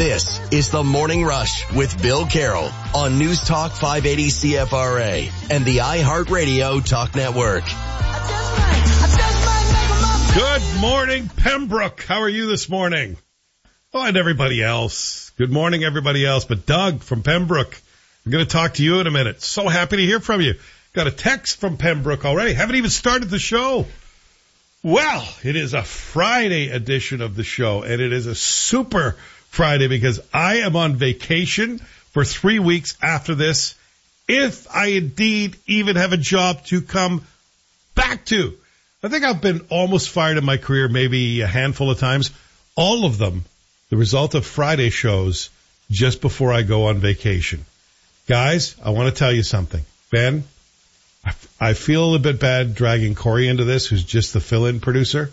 This is The Morning Rush with Bill Carroll on News Talk 580 CFRA and the iHeartRadio Talk Network. Good morning, Pembroke. How are you this morning? Oh, and everybody else. Good morning, everybody else. But Doug from Pembroke, I'm going to talk to you in a minute. So happy to hear from you. Got a text from Pembroke already. Haven't even started the show. Well, it is a Friday edition of the show, and it is a super Friday because I am on vacation for 3 weeks after this, if I indeed even have a job to come back to. I think I've been almost fired in my career maybe a handful of times. All of them, the result of Friday shows just before I go on vacation. Guys, I want to tell you something. Ben, I feel a little bit bad dragging Corey into this, who's just the fill-in producer.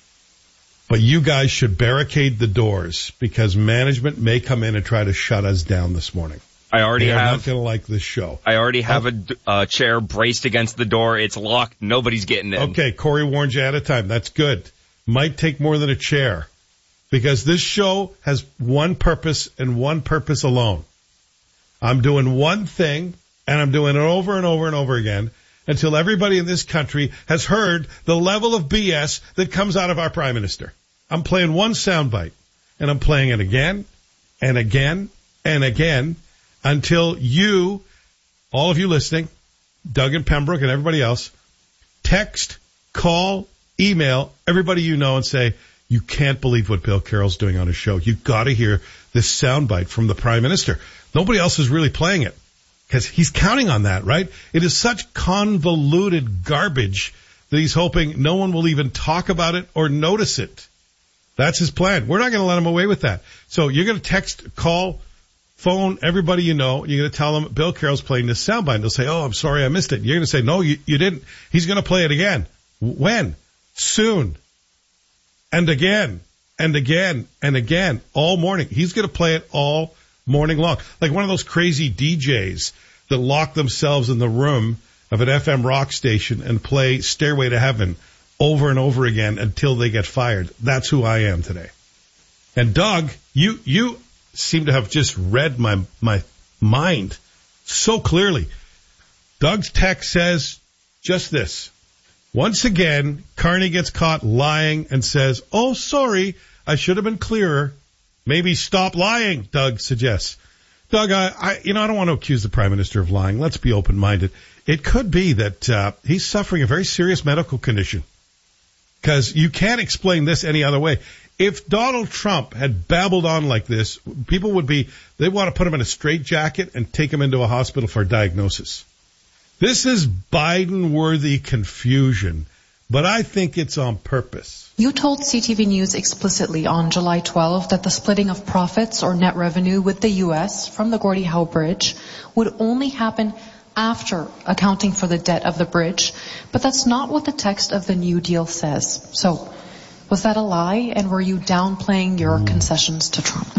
But you guys should barricade the doors because management may come in and try to shut us down this morning. I already They're have. not going to like this show. I already have a chair braced against the door. It's locked. Nobody's getting in. Okay, Corey warned you ahead of time. That's good. Might take more than a chair because this show has one purpose and one purpose alone. I'm doing one thing, and I'm doing it over and over and over again until everybody in this country has heard the level of BS that comes out of our Prime Minister. I'm playing one soundbite, and I'm playing it again and again and again until you, all of you listening, Doug and Pembroke and everybody else, text, call, email everybody you know and say, you can't believe what Bill Carroll's doing on his show. You've got to hear this soundbite from the Prime Minister. Nobody else is really playing it because he's counting on that, right? It is such convoluted garbage that he's hoping no one will even talk about it or notice it. That's his plan. We're not going to let him away with that. So you're going to text, call, phone everybody you know. You're going to tell them Bill Carroll's playing this soundbite. And they'll say, oh, I'm sorry I missed it. You're going to say, no, you didn't. He's going to play it again. When? Soon. And again, and again, and again, all morning. He's going to play it all morning long. Like one of those crazy DJs that lock themselves in the room of an FM rock station and play Stairway to Heaven over and over again until they get fired. That's who I am today. And Doug, you seem to have just read my mind so clearly. Doug's text says just this. Once again, Carney gets caught lying and says, oh, sorry, I should have been clearer. Maybe stop lying, Doug suggests. Doug, I don't want to accuse the Prime Minister of lying. Let's be open-minded. It could be that he's suffering a very serious medical condition. Because you can't explain this any other way. If Donald Trump had babbled on like this, people they want to put him in a straitjacket and take him into a hospital for diagnosis. This is Biden-worthy confusion, but I think it's on purpose. You told CTV News explicitly on July 12 that the splitting of profits or net revenue with the U.S. from the Gordie Howe Bridge would only happen after accounting for the debt of the bridge, but that's not what the text of the New Deal says. So, was that a lie, and were you downplaying your concessions to Trump?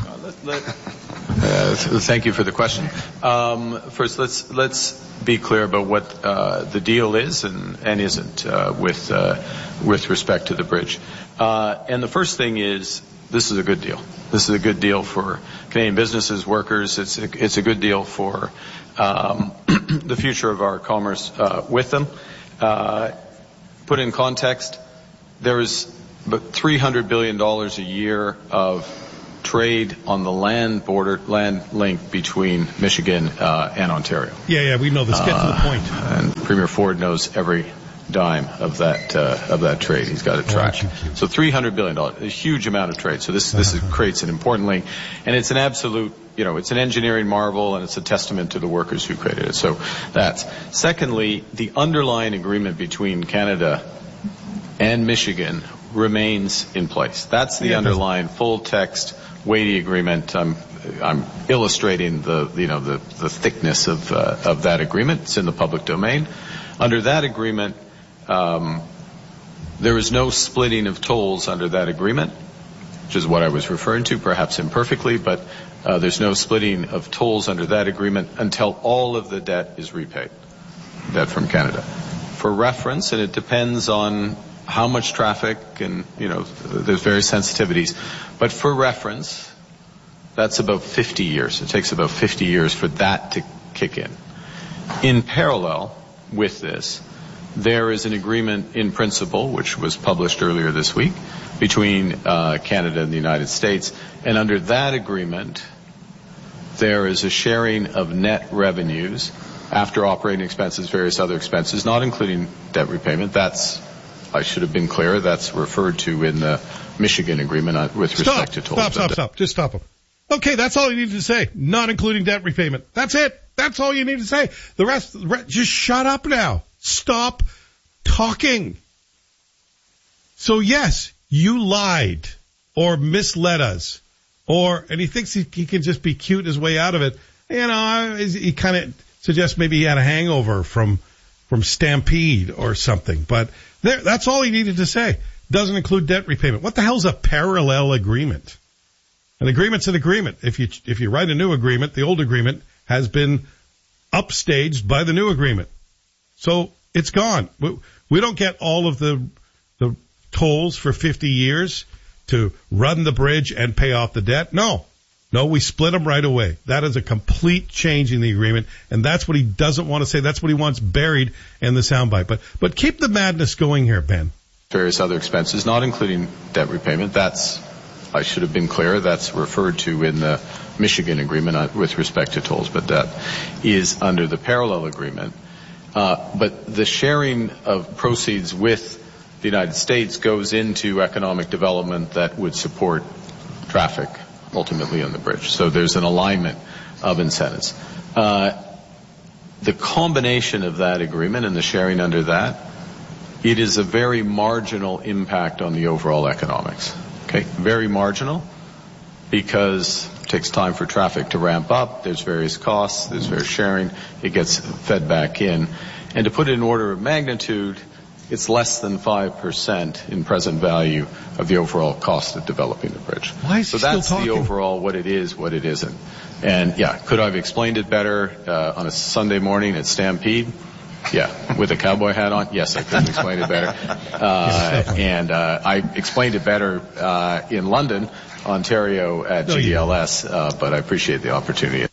Thank you for the question. First, let's be clear about what the deal is and isn't with respect to the bridge. And the first thing is, this is a good deal. This is a good deal for Canadian businesses, workers. It's a good deal for the future of our commerce with them. Put in context, there is about $300 billion a year of trade on the land link between Michigan and Ontario. Yeah, we know this. Get to the point. And Premier Ford knows every dime of that trade. He's got it tracked. So $300 billion, a huge amount of trade. So this creates an important link, and it's an absolute, it's an engineering marvel, and it's a testament to the workers who created it. So that's. Secondly, the underlying agreement between Canada and Michigan remains in place. That's the underlying full text weighty agreement. I'm illustrating the thickness of that agreement. It's in the public domain. Under that agreement, there is no splitting of tolls under that agreement, which is what I was referring to, perhaps imperfectly, but there's no splitting of tolls under that agreement until all of the debt is repaid, debt from Canada. For reference, and it depends on how much traffic and, there's various sensitivities, but for reference, That's about 50 years. It takes about 50 years for that to kick in. In parallel with this, there is an agreement in principle, which was published earlier this week, between Canada and the United States. And under that agreement, there is a sharing of net revenues after operating expenses, various other expenses, not including debt repayment. I should have been clear, that's referred to in the Michigan agreement with respect to tolls. Stop. Just stop him. Okay, that's all you need to say. Not including debt repayment. That's it. That's all you need to say. The rest, just shut up now. Stop talking. So yes, you lied or misled us, and he thinks he can just be cute his way out of it. He kind of suggests maybe he had a hangover from Stampede or something. But that's all he needed to say. Doesn't include debt repayment. What the hell's a parallel agreement? An agreement's an agreement. If you write a new agreement, the old agreement has been upstaged by the new agreement. So it's gone. We don't get all of the tolls for 50 years to run the bridge and pay off the debt. No, we split them right away. That is a complete change in the agreement, and that's what he doesn't want to say. That's what he wants buried in the soundbite. But keep the madness going here, Ben. Various other expenses, not including debt repayment. I should have been clear, that's referred to in the Michigan agreement with respect to tolls, but that is under the parallel agreement. But the sharing of proceeds with the United States goes into economic development that would support traffic ultimately on the bridge. So there's an alignment of incentives. The combination of that agreement and the sharing under that, it is a very marginal impact on the overall economics. Okay, very marginal, because it takes time for traffic to ramp up. There's various costs. There's various sharing. It gets fed back in. And to put it in order of magnitude, it's less than 5% in present value of the overall cost of developing the bridge. Why is he still talking? So that's the overall what it is, what it isn't. And yeah, could I have explained it better on a Sunday morning at Stampede? Yeah, with a cowboy hat on? Yes, I could have explained it better. And I explained it better in London, Ontario at GDLS, but I appreciate the opportunity.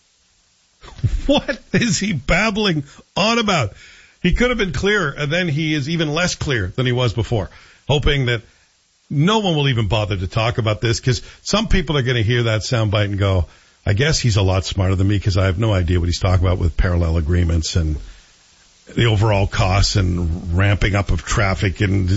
What is he babbling on about? He could have been clearer, and then he is even less clear than he was before, hoping that no one will even bother to talk about this, because some people are going to hear that soundbite and go, I guess he's a lot smarter than me, because I have no idea what he's talking about with parallel agreements and the overall costs and ramping up of traffic. And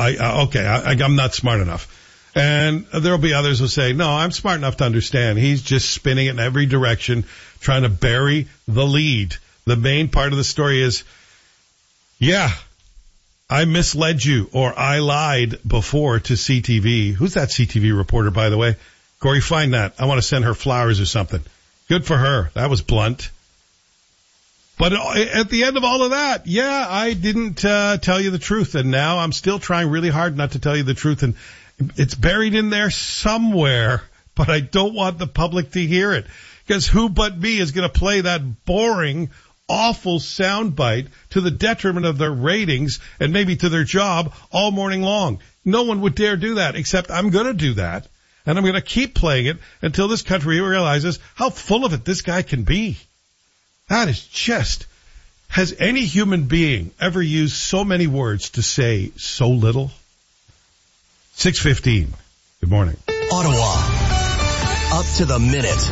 I'm not smart enough. And there'll be others who say, no, I'm smart enough to understand. He's just spinning it in every direction, trying to bury the lead. The main part of the story is, yeah, I misled you, or I lied before to CTV. Who's that CTV reporter, by the way? Corey, find that. I want to send her flowers or something. Good for her. That was blunt. But at the end of all of that, yeah, I didn't tell you the truth, and now I'm still trying really hard not to tell you the truth, and it's buried in there somewhere, but I don't want the public to hear it, because who but me is going to play that boring, awful soundbite to the detriment of their ratings and maybe to their job all morning long? No one would dare do that, except I'm going to do that, and I'm going to keep playing it until this country realizes how full of it this guy can be. That is just, has any human being ever used so many words to say so little? 6:15. Good morning. Ottawa. Up to the minute.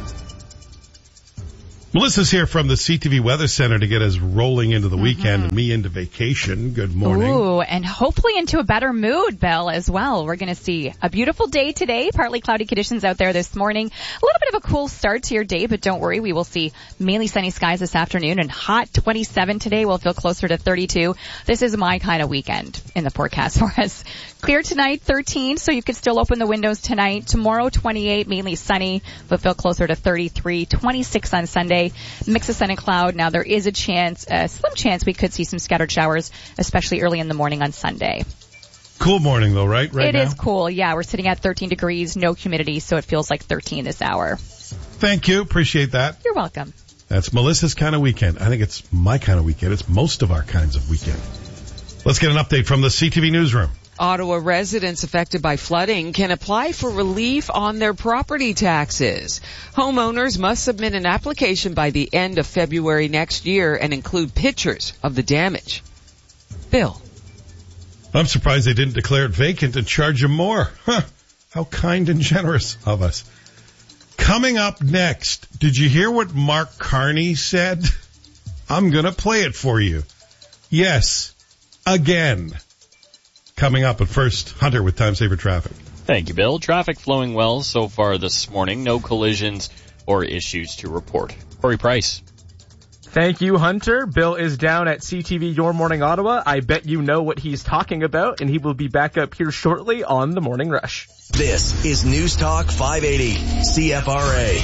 Melissa's here from the CTV Weather Center to get us rolling into the weekend and me into vacation. Good morning. Ooh, and hopefully into a better mood, Bill, as well. We're going to see a beautiful day today. Partly cloudy conditions out there this morning. A little bit of a cool start to your day, but don't worry. We will see mainly sunny skies this afternoon and hot 27 today. We'll feel closer to 32. This is my kind of weekend in the forecast for us. Clear tonight, 13, so you could still open the windows tonight. Tomorrow, 28, mainly sunny, but feel closer to 33, 26 on Sunday. Mix of sun and cloud. Now there is a slim chance we could see some scattered showers, especially early in the morning on Sunday. Cool morning though, right? It is cool. Yeah, we're sitting at 13 degrees, no humidity, so it feels like 13 this hour. Thank you. Appreciate that. You're welcome. That's Melissa's kind of weekend. I think it's my kind of weekend. It's most of our kinds of weekend. Let's get an update from the CTV newsroom. Ottawa residents affected by flooding can apply for relief on their property taxes. Homeowners must submit an application by the end of February next year and include pictures of the damage. Bill. I'm surprised they didn't declare it vacant and charge them more. Huh. How kind and generous of us. Coming up next, did you hear what Mark Carney said? I'm going to play it for you. Yes, again. Coming up, but first, Hunter with Time Saver Traffic. Thank you, Bill. Traffic flowing well so far this morning. No collisions or issues to report. Corey Price. Thank you, Hunter. Bill is down at CTV Your Morning Ottawa. I bet you know what he's talking about, and he will be back up here shortly on The Morning Rush. This is News Talk 580 CFRA.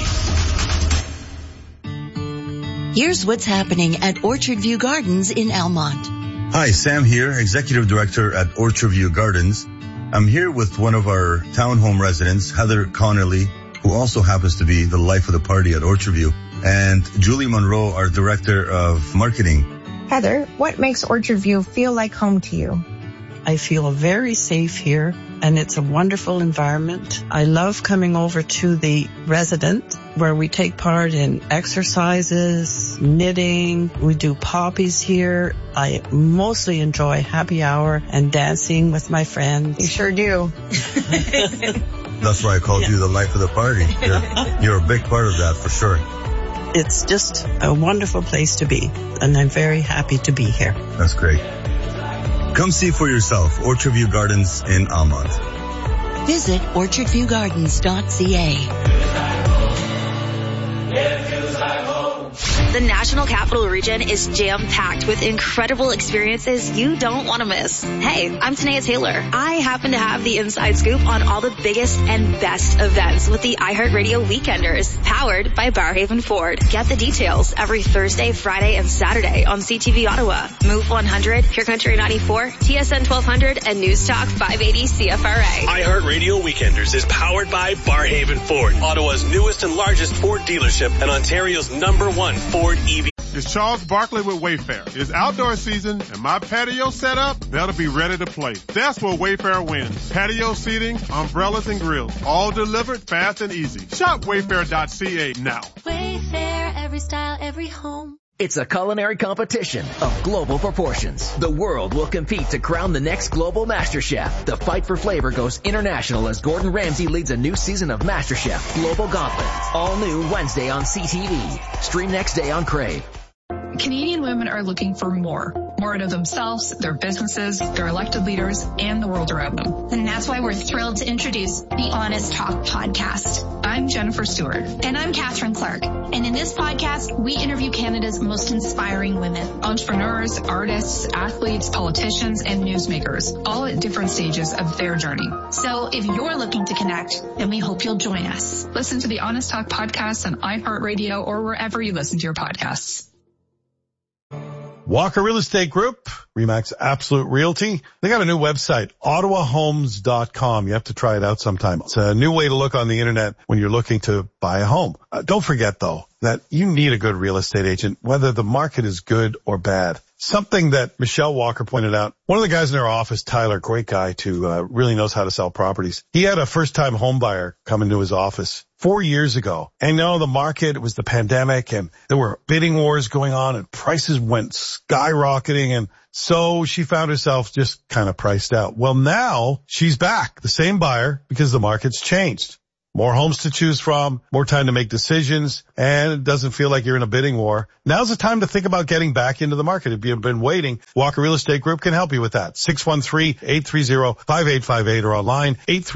Here's what's happening at Orchard View Gardens in Almont. Hi, Sam here, Executive Director at Orchard View Gardens. I'm here with one of our townhome residents, Heather Connerly, who also happens to be the life of the party at Orchard View, and Julie Monroe, our Director of Marketing. Heather, what makes Orchard View feel like home to you? I feel very safe here, and it's a wonderful environment. I love coming over to the residence where we take part in exercises, knitting. We do poppies here. I mostly enjoy happy hour and dancing with my friends. You sure do. That's why I called you the life of the party. You're a big part of that for sure. It's just a wonderful place to be, and I'm very happy to be here. That's great. Come see for yourself, Orchard View Gardens in Almont. Visit orchardviewgardens.ca. The National Capital Region is jam-packed with incredible experiences you don't want to miss. Hey, I'm Tanea Taylor. I happen to have the inside scoop on all the biggest and best events with the iHeartRadio Weekenders, powered by Barrhaven Ford. Get the details every Thursday, Friday, and Saturday on CTV Ottawa, Move 100, Pure Country 94, TSN 1200, and News Talk 580 CFRA. iHeartRadio Weekenders is powered by Barrhaven Ford, Ottawa's newest and largest Ford dealership and Ontario's #1 Ford EV. It's Charles Barkley with Wayfair. It's outdoor season and my patio set up, that'll be ready to play. That's where Wayfair wins. Patio seating, umbrellas and grills, all delivered fast and easy. Shop wayfair.ca now. Wayfair, every style, every home. It's a culinary competition of global proportions. The world will compete to crown the next global MasterChef. The fight for flavor goes international as Gordon Ramsay leads a new season of MasterChef Global Gauntlet. All new Wednesday on CTV. Stream next day on Crave. Canadian women are looking for more out of themselves, their businesses, their elected leaders, and the world around them. And that's why we're thrilled to introduce the Honest Talk podcast. I'm Jennifer Stewart. And I'm Catherine Clark. And in this podcast, we interview Canada's most inspiring women. Entrepreneurs, artists, athletes, politicians, and newsmakers, all at different stages of their journey. So if you're looking to connect, then we hope you'll join us. Listen to the Honest Talk podcast on iHeartRadio or wherever you listen to your podcasts. Walker Real Estate Group, RE/MAX Absolute Realty. They got a new website, ottawahomes.com. You have to try it out sometime. It's a new way to look on the internet when you're looking to buy a home. Don't forget, though, that you need a good real estate agent, whether the market is good or bad. Something that Michelle Walker pointed out. One of the guys in our office, Tyler, great guy too, really knows how to sell properties. He had a first-time home buyer come into his office 4 years ago. And the market, it was the pandemic and there were bidding wars going on and prices went skyrocketing. And so she found herself just kind of priced out. Well, now she's back, the same buyer, because the market's changed. More homes to choose from, more time to make decisions, and it doesn't feel like you're in a bidding war. Now's the time to think about getting back into the market. If you've been waiting, Walker Real Estate Group can help you with that. 613-830-5858 or online,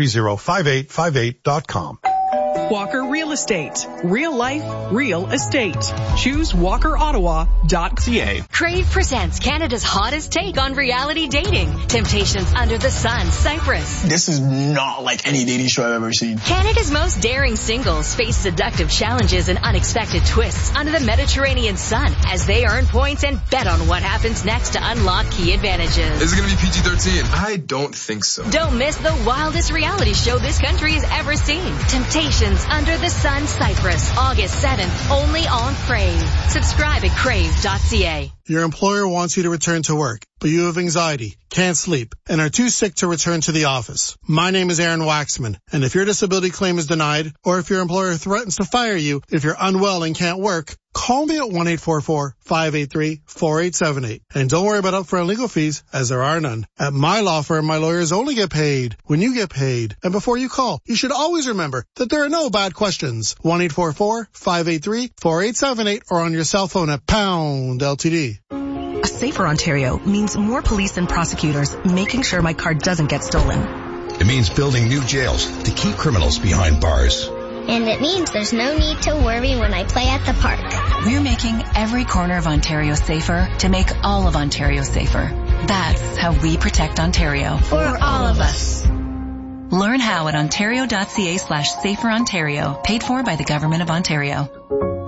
830-5858.com. Walker Real Estate. Real life, real estate. Choose walkerottawa.ca. Crave presents Canada's hottest take on reality dating. Temptations Under the Sun, Cyprus. This is not like any dating show I've ever seen. Canada's most daring singles face seductive challenges and unexpected twists under the Mediterranean sun as they earn points and bet on what happens next to unlock key advantages. Is it going to be PG-13? I don't think so. Don't miss the wildest reality show this country has ever seen. Temptations Under the Sun, Cyprus, August 7th, only on Crave. Subscribe at crave.ca. Your employer wants you to return to work, but you have anxiety, can't sleep, and are too sick to return to the office. My name is Aaron Waxman, and if your disability claim is denied, or if your employer threatens to fire you if you're unwell and can't work, call me at 1-844-583-4878. And don't worry about upfront legal fees, as there are none. At my law firm, my lawyers only get paid when you get paid. And before you call, you should always remember that there are no bad questions. 1-844-583-4878 or on your cell phone at pound LTD. A safer Ontario means more police and prosecutors making sure my car doesn't get stolen. It means building new jails to keep criminals behind bars. And it means there's no need to worry when I play at the park. We're making every corner of Ontario safer to make all of Ontario safer. That's how we protect Ontario. For all of us. Learn how at ontario.ca/saferontario, paid for by the Government of Ontario.